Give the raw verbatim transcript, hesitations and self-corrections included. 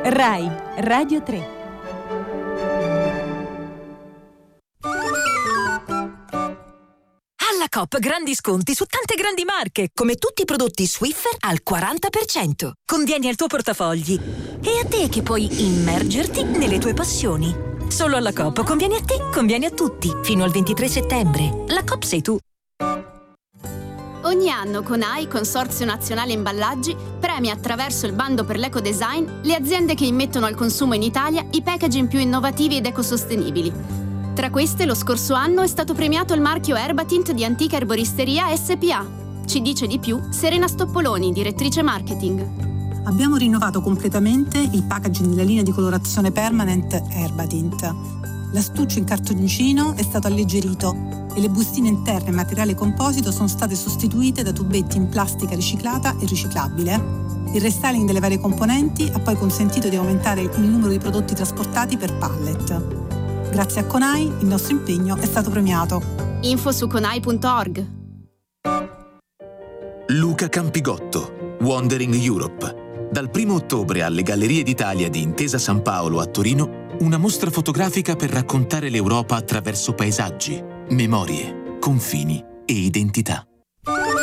Rai Radio tre. Alla Coop grandi sconti su tante grandi marche, come tutti i prodotti Swiffer al quaranta per cento. Convieni al tuo portafogli e a te che puoi immergerti nelle tue passioni. Solo alla Coop convieni a te, convieni a tutti. Fino al ventitré settembre. La Coop sei tu. Ogni anno CONAI, Consorzio Nazionale Imballaggi, premia attraverso il bando per l'ecodesign le aziende che immettono al consumo in Italia i packaging più innovativi ed ecosostenibili. Tra queste, lo scorso anno è stato premiato il marchio Erbatint di Antica Erboristeria S P A. Ci dice di più Serena Stoppoloni, direttrice marketing. Abbiamo rinnovato completamente il packaging della linea di colorazione permanent Erbatint. L'astuccio in cartoncino è stato alleggerito e le bustine interne in materiale composito sono state sostituite da tubetti in plastica riciclata e riciclabile. Il restyling delle varie componenti ha poi consentito di aumentare il numero di prodotti trasportati per pallet. Grazie a CONAI il nostro impegno è stato premiato. Info su conai punto org. Luca Campigotto, Wandering Europe. Dal primo ottobre alle Gallerie d'Italia di Intesa San Paolo a Torino, una mostra fotografica per raccontare l'Europa attraverso paesaggi, memorie, confini e identità.